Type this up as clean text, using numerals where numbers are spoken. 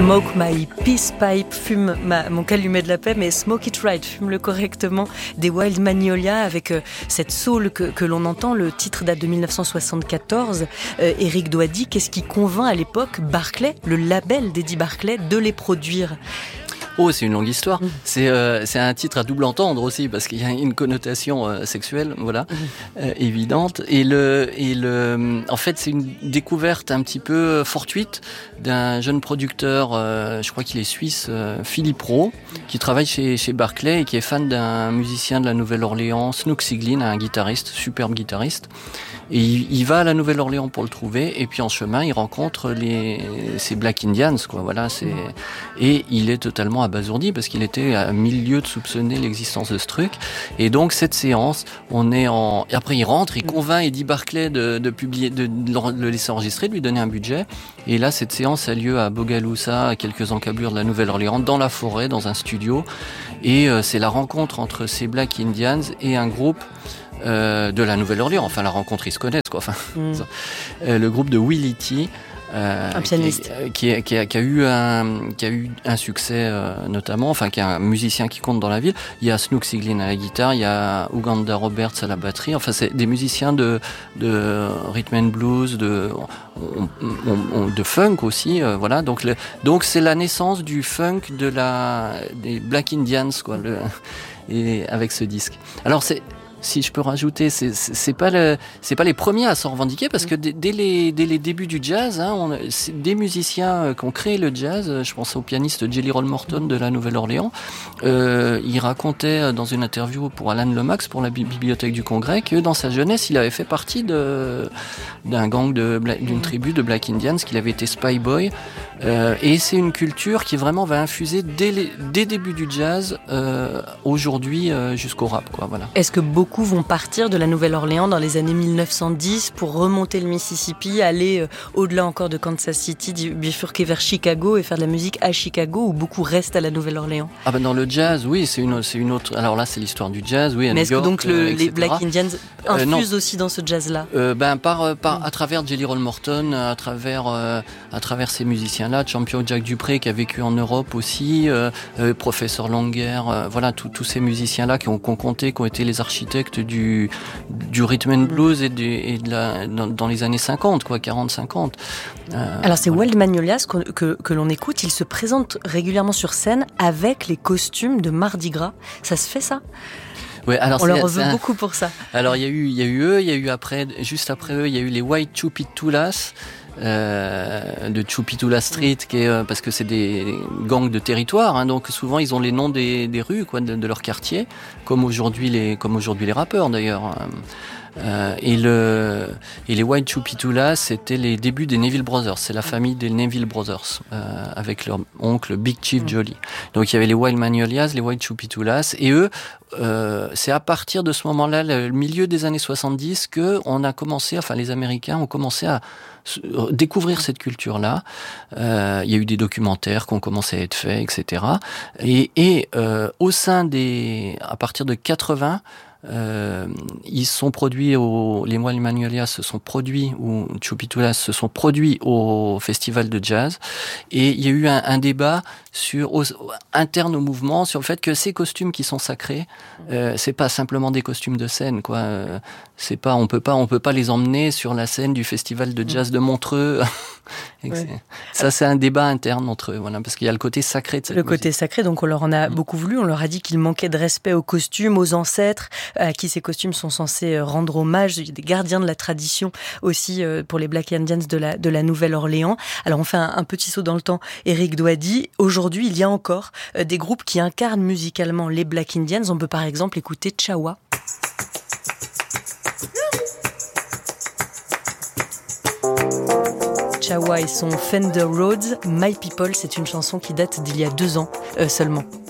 Smoke my peace pipe, fume mon calumet de la paix, mais smoke it right, fume-le correctement, des Wild Magnolia avec cette soul que l'on entend. Le titre date de 1974. Éric Doady, qu'est-ce qui convainc à l'époque Barclay, le label d'Eddie Barclay, de les produire ? Oh, c'est une longue histoire. C'est un titre à double entendre aussi parce qu'il y a une connotation sexuelle, voilà, évidente. Et en fait, c'est une découverte un petit peu fortuite d'un jeune producteur, je crois qu'il est suisse, Philippe Rowe, qui travaille chez Barclay et qui est fan d'un musicien de la Nouvelle-Orléans, Snook Siglin, un guitariste, superbe guitariste. Et il va à la Nouvelle-Orléans pour le trouver, et puis en chemin, il rencontre ces Black Indians, quoi. Voilà, et il est totalement abasourdi parce qu'il était à mille lieues de soupçonner l'existence de ce truc. Et donc cette séance, et après il rentre, il convainc Eddie Barclay de publier, de le laisser enregistrer, de lui donner un budget. Et là, cette séance a lieu à Bogalusa, à quelques encablures de la Nouvelle-Orléans, dans la forêt, dans un studio. Et c'est la rencontre entre ces Black Indians et un groupe de la Nouvelle-Orléans. Enfin, la rencontre, ils se connaissent, quoi. Enfin, le groupe de Willie T, un pianiste qui a eu un succès notamment, enfin qui est un musicien qui compte dans la ville. Il y a Snook Siglin à la guitare, il y a Uganda Roberts à la batterie. Enfin, c'est des musiciens de rhythm and blues, de funk aussi. Voilà. Donc c'est la naissance du funk des Black Indians, quoi. Et avec ce disque. Alors si je peux rajouter, c'est pas les premiers à s'en revendiquer parce que dès les débuts du jazz, c'est des musiciens qui ont créé le jazz. Je pense au pianiste Jelly Roll Morton de la Nouvelle-Orléans. Il racontait dans une interview pour Alan Lomax pour la Bibliothèque du Congrès que dans sa jeunesse, il avait fait partie d'un gang d'une tribu de Black Indians, qu'il avait été spy boy. Et c'est une culture qui vraiment va infuser dès débuts du jazz aujourd'hui jusqu'au rap, quoi. Voilà. Est-ce que beaucoup vont partir de la Nouvelle-Orléans dans les années 1910 pour remonter le Mississippi, aller au-delà encore de Kansas City, bifurquer vers Chicago et faire de la musique à Chicago, ou beaucoup restent à la Nouvelle-Orléans ? Ah ben dans le jazz, oui, c'est une autre. Alors là, c'est l'histoire du jazz, oui. Mais est-ce York, que donc les Black Indians infusent non. aussi dans ce jazz-là ? À travers Jelly Roll Morton, à travers ces musiciens-là, Champion Jack Dupré qui a vécu en Europe aussi, Professeur Longer, voilà, tous ces musiciens-là qui ont compté, qui ont été les architectes du rhythm and blues dans les années 50, quoi, 40-50. Alors c'est Wild Magnolias que l'on écoute, ils se présentent régulièrement sur scène avec les costumes de Mardi Gras. Ça se fait, ça ? Ouais, alors on leur veut beaucoup pour ça. Alors il y a eu eux, il y a eu juste après eux, il y a eu les White Chupitulas de Chupitula Street, qui est parce que c'est des gangs de territoire, donc souvent ils ont les noms des rues, quoi, de leur quartier, comme aujourd'hui les rappeurs d'ailleurs. Et les White Chupitulas, c'était les débuts des Neville Brothers. C'est la famille des Neville Brothers, avec leur oncle Big Chief Jolly. Donc il y avait les Wild Magnolias, les White Chupitulas, et eux, c'est à partir de ce moment-là, le milieu des années 70, que les Américains ont commencé à découvrir cette culture-là. Il y a eu des documentaires qui ont commencé à être faits, etc. Et au sein à partir de 80, ils se sont produits les Wild Magnolias se sont produits, ou Chupitulas se sont produits au festival de jazz, et il y a eu un débat interne au mouvement sur le fait que ces costumes qui sont sacrés, c'est pas simplement des costumes de scène, quoi. On peut pas les emmener sur la scène du festival de jazz de Montreux. Ouais. Ça, c'est un débat interne entre eux, voilà, parce qu'il y a le côté sacré de cette musique. Côté sacré, donc on leur en a beaucoup voulu, on leur a dit qu'il manquait de respect aux costumes, aux ancêtres, à qui ces costumes sont censés rendre hommage. Il y a des gardiens de la tradition aussi pour les Black Indians de la Nouvelle-Orléans. Alors on fait un petit saut dans le temps. Éric Doady, aujourd'hui il y a encore des groupes qui incarnent musicalement les Black Indians. On peut par exemple écouter Chawa. Chawa et son Fender Rhodes, My People, c'est une chanson qui date d'il y a 2 ans seulement.